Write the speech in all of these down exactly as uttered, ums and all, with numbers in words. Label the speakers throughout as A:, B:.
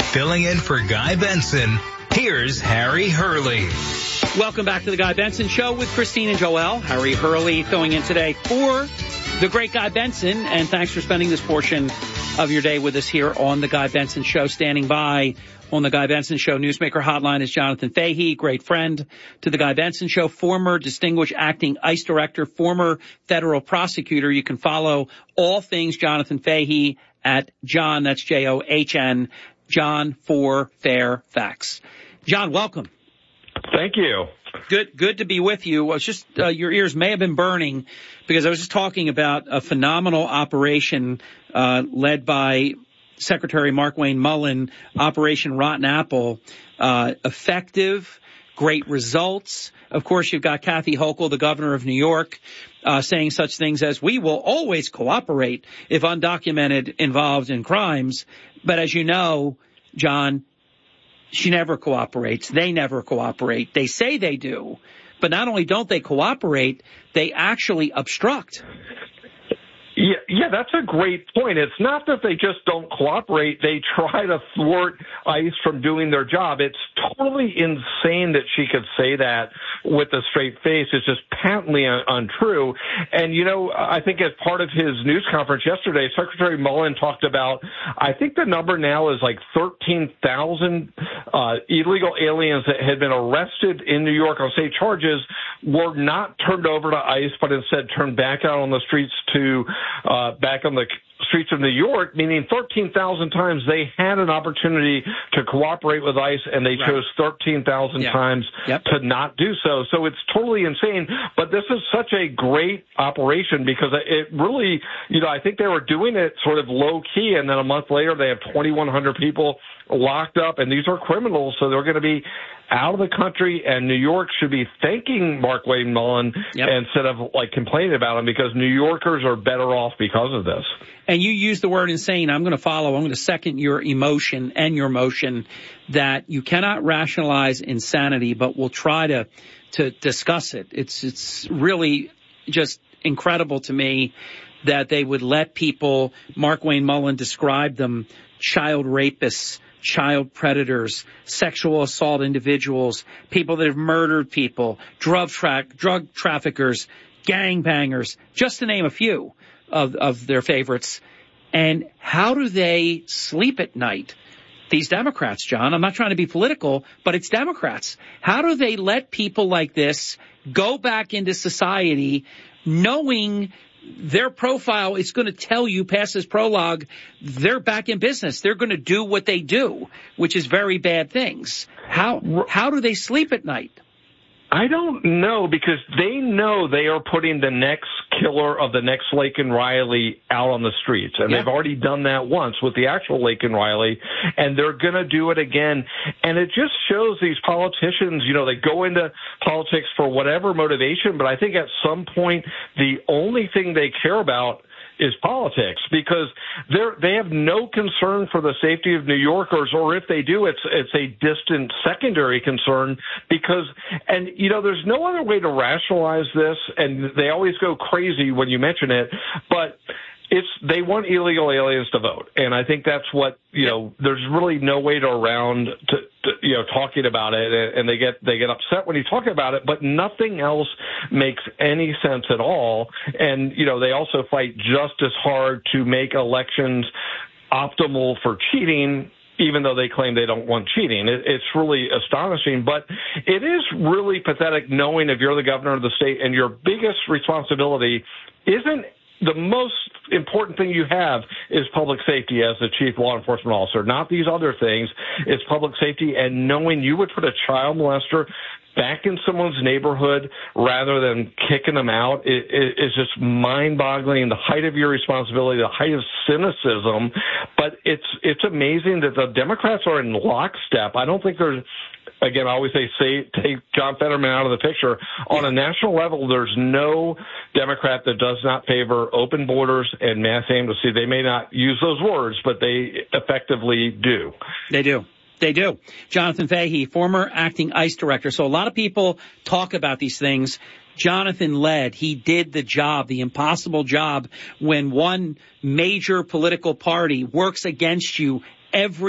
A: Filling in for Guy Benson, here's Harry Hurley.
B: Welcome back to the Guy Benson Show with Christine and Joel. Harry Hurley filling in today for the great Guy Benson, and thanks for spending this portion of your day with us here on the Guy Benson Show. Standing by on the Guy Benson Show Newsmaker Hotline is Jonathan Fahey, great friend to the Guy Benson Show, former distinguished acting ICE director, former federal prosecutor. You can follow all things Jonathan Fahey at John, that's J O H N, John for Fair Facts. John, welcome.
C: Thank you.
B: Good, good to be with you. Well, it's just uh, your ears may have been burning because I was just talking about a phenomenal operation uh, led by Secretary Markwayne Mullin, Operation Rotten Apple. Uh, effective, great results. Of course, you've got Kathy Hochul, the governor of New York, uh, saying such things as, we will always cooperate if undocumented involved in crimes. But as you know, John, she never cooperates. They never cooperate. They say they do. But not only don't they cooperate, they actually obstruct.
C: Yeah, yeah, that's a great point. It's not that they just don't cooperate. They try to thwart ICE from doing their job. It's totally insane that she could say that with a straight face. It's just patently un- untrue. And, you know, I think as part of his news conference yesterday, Secretary Mullin talked about, I think the number now is like thirteen thousand uh, illegal aliens that had been arrested in New York on state charges were not turned over to ICE, but instead turned back out on the streets to Uh, back on the streets of New York, meaning thirteen thousand times they had an opportunity to cooperate with ICE, and they right. chose thirteen thousand yeah. times yep. to not do so. So it's totally insane. But this is such a great operation because it really, you know, I think they were doing it sort of low key, and then a month later they have twenty-one hundred people locked up, and these are criminals, so they're going to be out of the country, and New York should be thanking Markwayne Mullin yep. instead of like complaining about him, because New Yorkers are better off because of this.
B: And you use the word insane. I'm going to follow. I'm going to second your emotion and your motion that you cannot rationalize insanity, but we'll try to to discuss it. It's it's really just incredible to me that they would let people, Markwayne Mullin described them, child rapists, child predators, sexual assault individuals, people that have murdered people, drug tra- drug traffickers, gangbangers, just to name a few of, of their favorites. And how do they sleep at night? These Democrats, John, I'm not trying to be political, but it's Democrats. How do they let people like this go back into society knowing their profile is going to tell you past this prologue, they're back in business. They're going to do what they do, which is very bad things. How how do they sleep at night?
C: I don't know, because they know they are putting the next killer of the next Laken Riley out on the streets. And yeah. they've already done that once with the actual Laken Riley, and they're going to do it again. And it just shows these politicians, you know, they go into politics for whatever motivation, but I think at some point the only thing they care about is politics, because they're, they have no concern for the safety of New Yorkers, or if they do, it's it's a distant secondary concern, because, and, you know, there's no other way to rationalize this, and they always go crazy when you mention it, but it's, they want illegal aliens to vote. And I think that's what, you know, there's really no way to around to, to, you know, talking about it. And they get, they get upset when you talk about it, but nothing else makes any sense at all. And, you know, they also fight just as hard to make elections optimal for cheating, even though they claim they don't want cheating. It, it's really astonishing, but it is really pathetic knowing if you're the governor of the state and your biggest responsibility isn't, the most important thing you have is public safety as the chief law enforcement officer, not these other things. It's public safety, and knowing you would put a child molester back in someone's neighborhood rather than kicking them out is it, it, just mind-boggling. The height of your responsibility, the height of cynicism. But it's it's amazing that the Democrats are in lockstep. I don't think there's, again, I always say, say take John Fetterman out of the picture. On a national level, there's no Democrat that does not favor open borders and mass amnesty. They may not use those words, but they effectively do.
B: They do. They do. Jonathan Fahey, former acting ICE director. So a lot of people talk about these things. Jonathan led. He did the job, the impossible job, when one major political party works against you every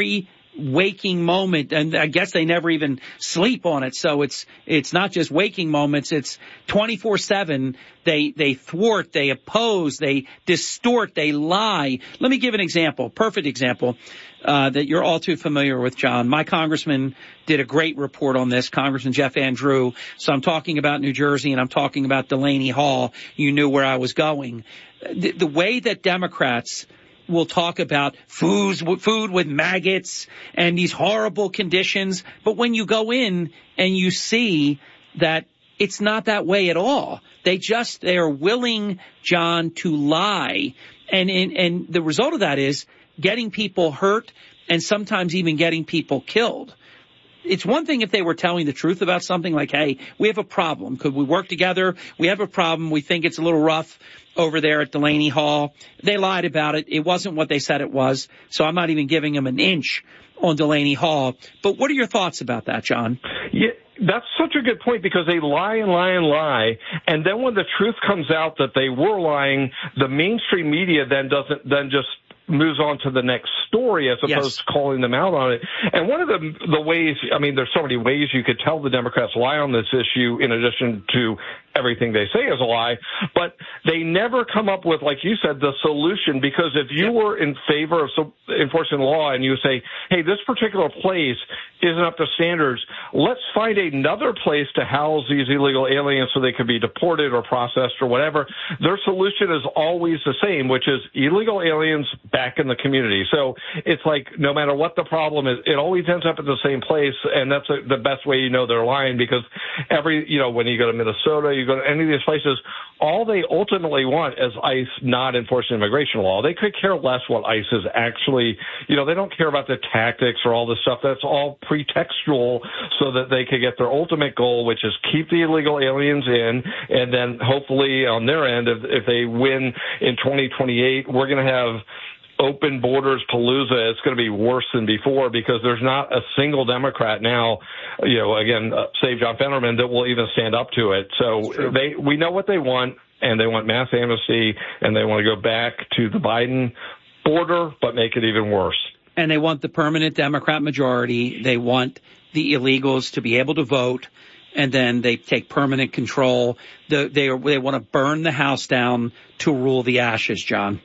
B: waking moment, and I guess they never even sleep on it. So it's it's not just waking moments, it's twenty-four seven. They they thwart, they oppose, they distort, they lie. Let me give an example, perfect example, uh, that you're all too familiar with, John. My congressman did a great report on this, Congressman Jeff Andrew. So I'm talking about New Jersey and I'm talking about Delaney Hall. You knew where I was going. The, the way that Democrats will talk about foods, food with maggots and these horrible conditions. But when you go in and you see that it's not that way at all, they just, they are willing, John, to lie. And, and, and the result of that is getting people hurt and sometimes even getting people killed. It's one thing if they were telling the truth about something like, hey, we have a problem. Could we work together? We have a problem. We think it's a little rough over there at Delaney Hall. They lied about it. It wasn't what they said it was. So I'm not even giving them an inch on Delaney Hall. But what are your thoughts about that, John?
C: Yeah. That's such a good point because they lie and lie and lie. And then when the truth comes out that they were lying, the mainstream media then doesn't, then just moves on to the next story as opposed yes. to calling them out on it. And one of the the ways, I mean, there's so many ways you could tell the Democrats lie on this issue in addition to everything they say is a lie, but they never come up with, like you said, the solution, because if you yep. were in favor of so, enforcing law and you say, hey, this particular place isn't up to standards, let's find another place to house these illegal aliens so they could be deported or processed or whatever, their solution is always the same, which is illegal aliens back in the community. So it's like no matter what the problem is, it always ends up at the same place, and that's a, the best way you know they're lying, because every, you know, when you go to Minnesota, you go to any of these places, all they ultimately want is ICE not enforcing immigration law. They could care less what ICE is actually, you know, they don't care about the tactics or all this stuff. That's all pretextual so that they could get their ultimate goal, which is keep the illegal aliens in, and then hopefully on their end, if, if they win in twenty twenty-eight, we're going to have open borders palooza. It's going to be worse than before because there's not a single Democrat now, you know, again, uh, save John Fetterman, that will even stand up to it. So they, we know what they want, and they want mass amnesty, and they want to go back to the Biden border, but make it even worse.
B: And they want the permanent Democrat majority. They want the illegals to be able to vote, and then they take permanent control. The, they, they want to burn the house down to rule the ashes, John.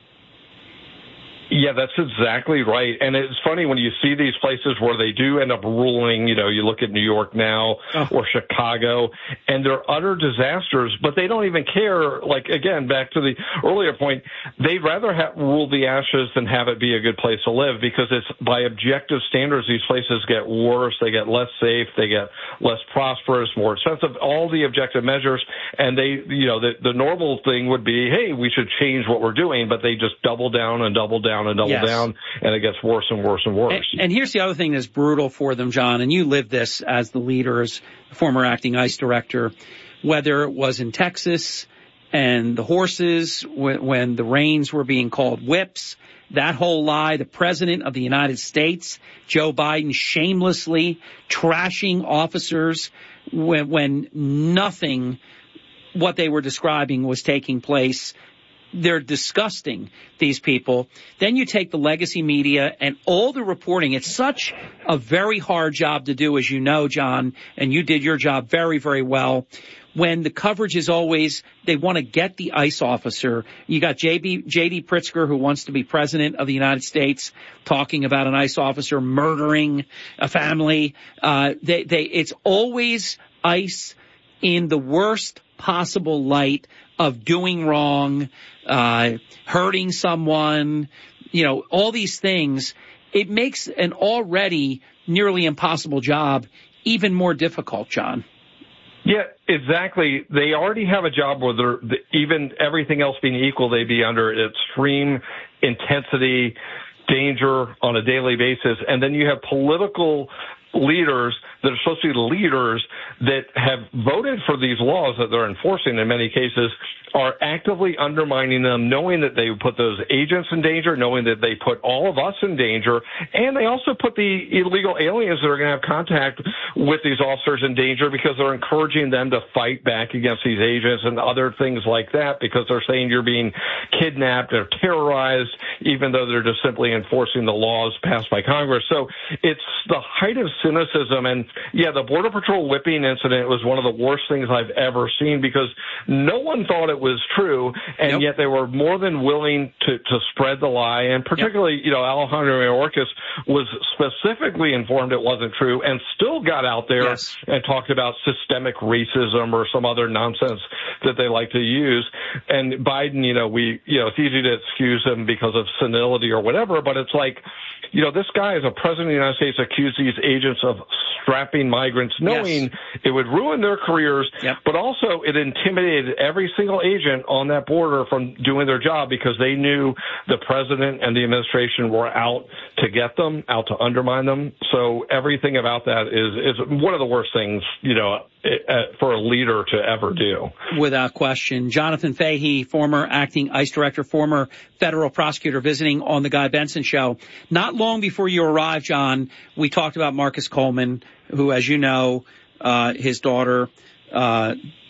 C: Yeah, that's exactly right. And it's funny when you see these places where they do end up ruling, you know, you look at New York now oh. or Chicago, and they're utter disasters, but they don't even care. Like, again, back to the earlier point, they'd rather have rule the ashes than have it be a good place to live, because it's by objective standards, these places get worse, they get less safe, they get less prosperous, more expensive, all the objective measures. And they, you know, the, the normal thing would be, hey, we should change what we're doing, but they just double down and double down and double yes. down, and it gets worse and worse and worse.
B: And, and here's the other thing that's brutal for them, John, and you lived this as the leader, as former acting ICE director, whether it was in Texas and the horses, when, when the reins were being called whips, that whole lie, the president of the United States, Joe Biden, shamelessly trashing officers when, when nothing, what they were describing, was taking place. They're disgusting, these people. Then you take the legacy media and all the reporting. It's such a very hard job to do, as you know, John, and you did your job very, very well. When the coverage is always, they want to get the ICE officer. You got J D Pritzker, who wants to be president of the United States, talking about an ICE officer murdering a family. Uh, they, they, it's always ICE in the worst possible light of doing wrong, uh, hurting someone, you know, all these things. It makes an already nearly impossible job even more difficult, John.
C: Yeah, exactly. They already have a job where they're, even everything else being equal, they'd be under extreme intensity, danger on a daily basis. And then you have political leaders that are supposed to be leaders that have voted for these laws that they're enforcing in many cases are actively undermining them, knowing that they put those agents in danger, knowing that they put all of us in danger, and they also put the illegal aliens that are going to have contact with these officers in danger because they're encouraging them to fight back against these agents and other things like that because they're saying you're being kidnapped or terrorized, even though they're just simply enforcing the laws passed by Congress. So it's the height of cynicism. And, yeah, the Border Patrol whipping incident was one of the worst things I've ever seen because no one thought it was true, and nope. yet they were more than willing to, to spread the lie. And particularly, yep. you know, Alejandro Mayorkas was specifically informed it wasn't true and still got out there yes. and talked about systemic racism or some other nonsense that they like to use. And Biden, you know, we, you know, it's easy to excuse him because of senility or whatever, but it's like, you know, this guy as a president of the United States accused these agents of strapping migrants, knowing yes. it would ruin their careers, yep. but also it intimidated every single agent on that border from doing their job because they knew the president and the administration were out to get them, out to undermine them. So everything about that is, is one of the worst things, you know, for a leader to ever do.
B: Without question. Jonathan Fahey, former acting ICE director, former federal prosecutor, visiting on the Guy Benson Show. Not long before you arrived, John, we talked about Marcus Coleman, who, as you know, uh, his daughter, uh,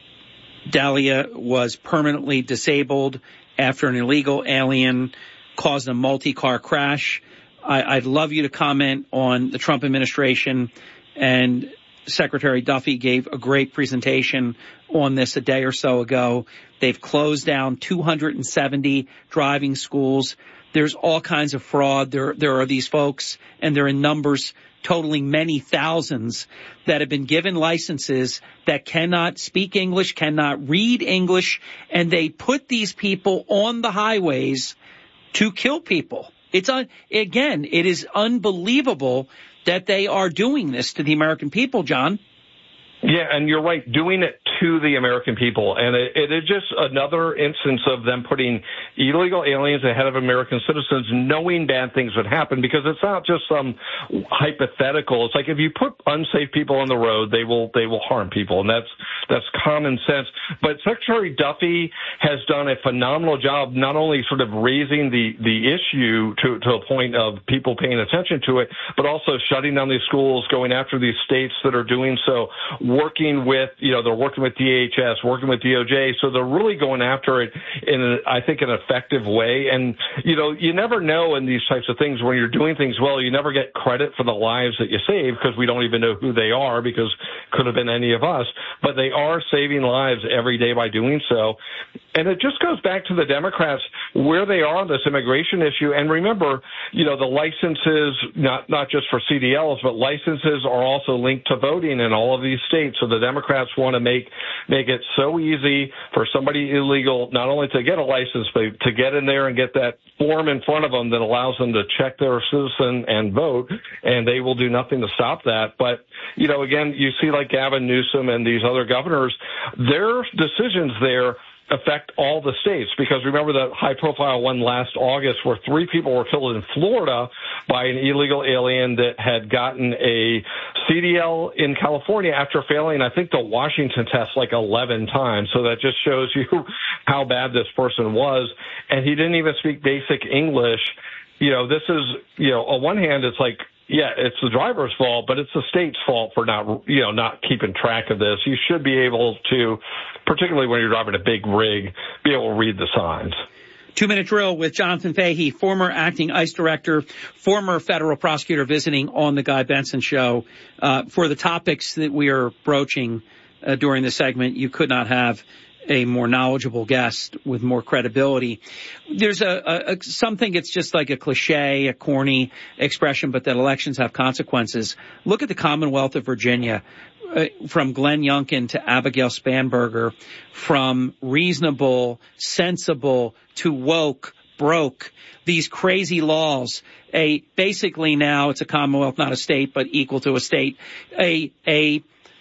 B: Dahlia, was permanently disabled after an illegal alien caused a multi-car crash. I, I'd love you to comment on the Trump administration, and Secretary Duffy gave a great presentation on this a day or so ago. They've closed down two hundred seventy driving schools. There's all kinds of fraud. There, there are these folks, and they're in numbers totaling many thousands, that have been given licenses that cannot speak English, cannot read English, and they put these people on the highways to kill people. It's un- again, it is unbelievable that they are doing this to the American people, John.
C: Yeah, and you're right, doing it to the American people. And it, it is just another instance of them putting illegal aliens ahead of American citizens, knowing bad things would happen, because it's not just some hypothetical. It's like if you put unsafe people on the road, they will they will harm people, and that's that's common sense. But Secretary Duffy has done a phenomenal job, not only sort of raising the, the issue to, to a point of people paying attention to it, but also shutting down these schools, going after these states that are doing so, working with, you know, they're working with D H S, working with D O J, so they're really going after it in, a, I think, an effective way. And, you know, you never know in these types of things when you're doing things well, you never get credit for the lives that you save because we don't even know who they are because it could have been any of us. But they are saving lives every day by doing so. And it just goes back to the Democrats, where they are on this immigration issue. And remember, you know, the licenses, not, not just for C D Ls, but licenses are also linked to voting in all of these states. So the Democrats want to make make it so easy for somebody illegal not only to get a license, but to get in there and get that form in front of them that allows them to check their citizen and vote, and they will do nothing to stop that. But, you know, again, you see like Gavin Newsom and these other governors, their decisions there affect all the states, because remember that high-profile one last August where three people were killed in Florida by an illegal alien that had gotten a C D L in California after failing, I think, the Washington test like eleven times. So that just shows you how bad this person was. And he didn't even speak basic English. You know, this is, you know, on one hand, it's like, yeah, it's the driver's fault, but it's the state's fault for not, you know, not keeping track of this. You should be able to, particularly when you're driving a big rig, be able to read the signs.
B: Two-minute drill with Jonathan Fahey, former acting ICE director, former federal prosecutor, visiting on the Guy Benson Show. Uh, for the topics that we are broaching uh, during the segment, you could not have a more knowledgeable guest with more credibility. There's a, a, a something, it's just like a cliche, a corny expression, but that elections have consequences. Look at the Commonwealth of Virginia, uh, from Glenn Youngkin to Abigail Spanberger, from reasonable, sensible to woke, broke, these crazy laws. A basically now it's a Commonwealth, not a state, but equal to a state. A a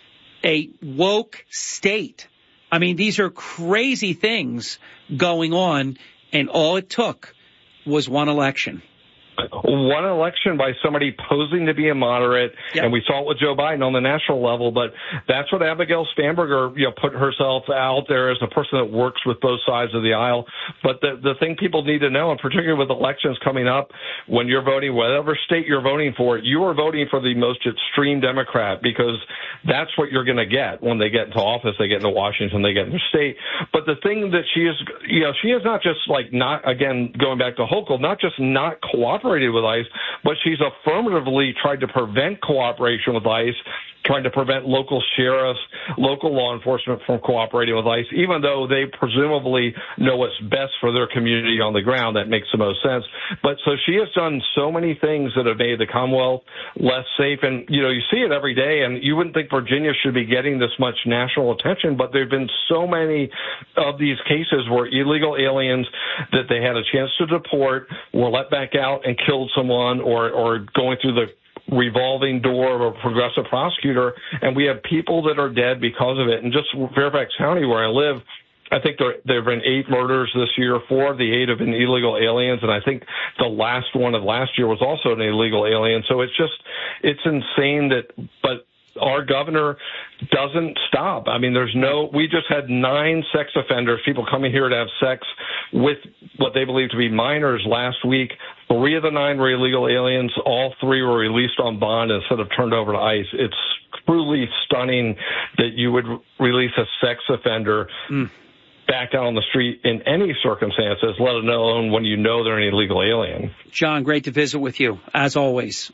B: a woke state. I mean, these are crazy things going on, and all it took was one election.
C: one election by somebody posing to be a moderate, yep. and we saw it with Joe Biden on the national level, but that's what Abigail Spanberger, you know, put herself out there as a person that works with both sides of the aisle. But the, the thing people need to know, and particularly with elections coming up, when you're voting, whatever state you're voting for, you are voting for the most extreme Democrat, because that's what you're going to get when they get into office, they get into Washington, they get into state. But the thing that she is, you know, she is not just like not, again, going back to Hochul, not just not cooperating with ICE, but she's affirmatively tried to prevent cooperation with ICE, trying to prevent local sheriffs, local law enforcement from cooperating with ICE, even though they presumably know what's best for their community on the ground. That makes the most sense. But so she has done so many things that have made the Commonwealth less safe. And, you know, you see it every day, and you wouldn't think Virginia should be getting this much national attention, but there have been so many of these cases where illegal aliens that they had a chance to deport were let back out and killed someone, or, or going through the revolving door of a progressive prosecutor, and we have people that are dead because of it. And just Fairfax County, where I live, I think there, there have been eight murders this year. Four of the eight have been illegal aliens, and I think the last one of last year was also an illegal alien. So it's just, it's insane that, but our governor doesn't stop. I mean, there's no, we just had nine sex offenders, people coming here to have sex with what they believe to be minors last week. Three of the nine were illegal aliens. All three were released on bond instead of turned over to ICE. It's truly stunning that you would release a sex offender mm. back down on the street in any circumstances, let alone when you know they're an illegal alien.
B: John, great to visit with you, as always.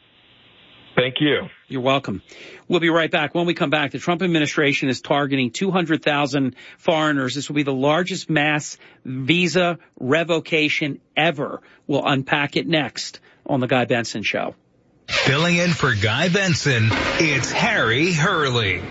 C: Thank you.
B: You're welcome. We'll be right back. When we come back, the Trump administration is targeting two hundred thousand foreigners. This will be the largest mass visa revocation ever. We'll unpack it next on The Guy Benson Show.
A: Filling in for Guy Benson, it's Harry Hurley.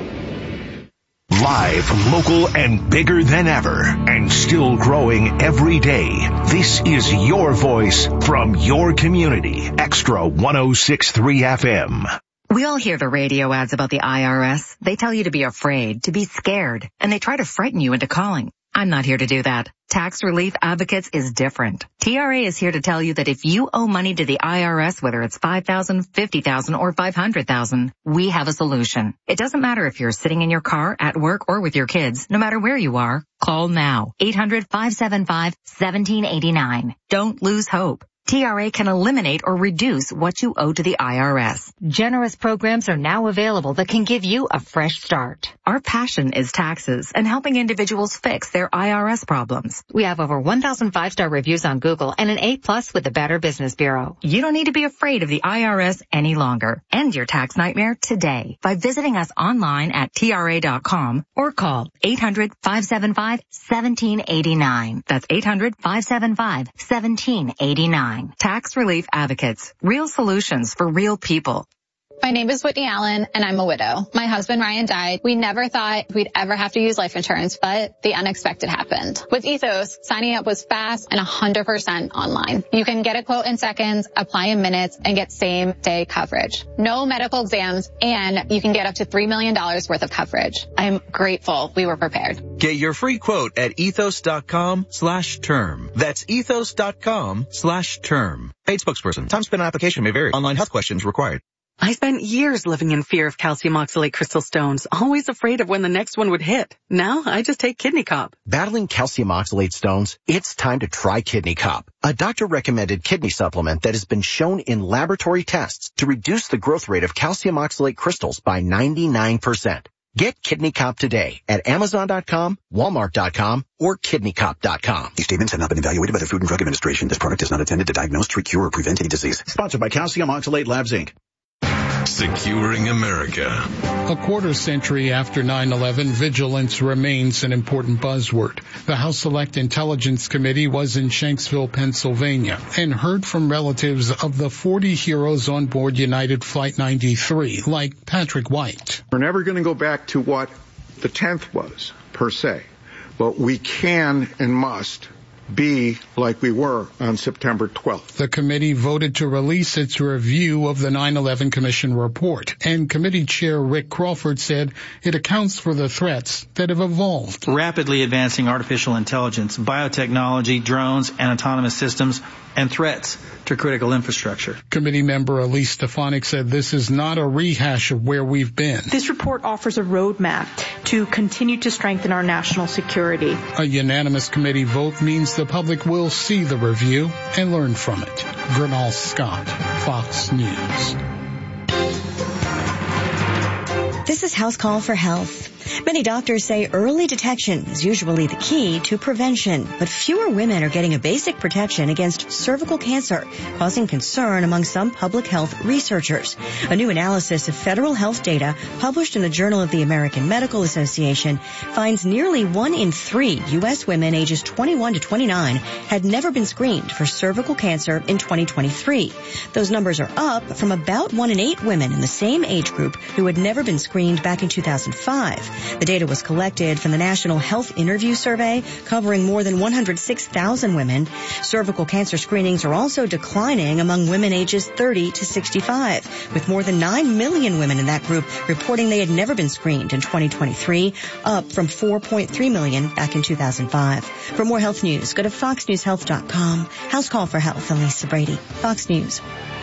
D: Live, local, and bigger than ever, and still growing every day. This is your voice from your community. Extra one oh six point three F M.
E: We all hear the radio ads about the I R S. They tell you to be afraid, to be scared, and they try to frighten you into calling. I'm not here to do that. Tax Relief Advocates is different. T R A is here to tell you that if you owe money to the I R S, whether it's five thousand dollars, fifty thousand dollars, or five hundred thousand dollars, we have a solution. It doesn't matter if you're sitting in your car, at work, or with your kids. No matter where you are, call now. eight hundred, five seven five, one seven eight nine. Don't lose hope. T R A can eliminate or reduce what you owe to the I R S. Generous programs are now available that can give you a fresh start. Our passion is taxes and helping individuals fix their I R S problems. We have over one thousand five-star reviews on Google and an A plus with the Better Business Bureau. You don't need to be afraid of the I R S any longer. End your tax nightmare today by visiting us online at T R A dot com or call eight hundred, five seven five, one seven eight nine. That's eight hundred, five seven five, one seven eight nine. Tax Relief Advocates. Real solutions for real people.
F: My name is Whitney Allen, and I'm a widow. My husband, Ryan, died. We never thought we'd ever have to use life insurance, but the unexpected happened. With Ethos, signing up was fast and one hundred percent online. You can get a quote in seconds, apply in minutes, and get same-day coverage. No medical exams, and you can get up to three million dollars worth of coverage. I'm grateful we were prepared.
G: Get your free quote at ethos.com slash term. That's ethos.com slash term. Paid spokesperson. Time spent on application may vary. Online health questions required.
H: I spent years living in fear of calcium oxalate crystal stones, always afraid of when the next one would hit. Now I just take Kidney Cop.
I: Battling calcium oxalate stones? It's time to try Kidney Cop, a doctor-recommended kidney supplement that has been shown in laboratory tests to reduce the growth rate of calcium oxalate crystals by ninety-nine percent. Get Kidney Cop today at Amazon dot com, Walmart dot com, or Kidney Cop dot com.
J: These statements have not been evaluated by the Food and Drug Administration. This product is not intended to diagnose, treat, cure, or prevent any disease.
K: Sponsored by Calcium Oxalate Labs, Incorporated.
L: Securing America.
M: A quarter century after nine eleven, vigilance remains an important buzzword. The House Select Intelligence Committee was in Shanksville, Pennsylvania, and heard from relatives of the forty heroes on board United Flight ninety-three, like Patrick White.
N: We're never going to go back to what the tenth was, per se, but we can and must be like we were on September twelfth.
M: The committee voted to release its review of the nine eleven Commission report, and committee chair Rick Crawford said it accounts for the threats that have evolved.
O: Rapidly advancing artificial intelligence, biotechnology, drones, and autonomous systems, and threats to critical infrastructure.
M: Committee member Elise Stefanik said this is not a rehash of where we've been.
P: This report offers a roadmap to continue to strengthen our national security.
M: A unanimous committee vote means the public will see the review and learn from it. Gernal Scott, Fox News.
Q: This is House Call for Health. Many doctors say early detection is usually the key to prevention, but fewer women are getting a basic protection against cervical cancer, causing concern among some public health researchers. A new analysis of federal health data published in the Journal of the American Medical Association finds nearly one in three U S women ages twenty-one to twenty-nine had never been screened for cervical cancer in twenty twenty-three. Those numbers are up from about one in eight women in the same age group who had never been screened back in two thousand five. The data was collected from the National Health Interview Survey, covering more than one hundred six thousand women. Cervical cancer screenings are also declining among women ages thirty to sixty-five, with more than nine million women in that group reporting they had never been screened in twenty twenty-three, up from four point three million back in two thousand five. For more health news, go to fox news health dot com. House Call for Health, Elisa Brady, Fox News.